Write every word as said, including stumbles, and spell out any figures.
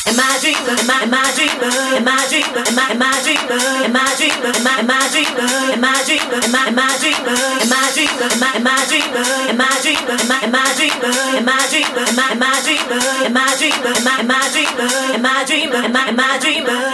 Am I a dreamer? Am I, am I a dreamer? Am I a dreamer? Am I, am I a dreamer? Am I a dreamer? Am I, am I a dreamer? Am I a dreamer? Am I, am I a dreamer? Am I a dreamer? Am I, am I a dreamer? Am I a dreamer? Am I, am I a dreamer? Am I a dreamer? Am I, am I a dreamer? Am I a dreamer? Am I, am I a dreamer? Am I a dreamer? Am I, am I a dreamer?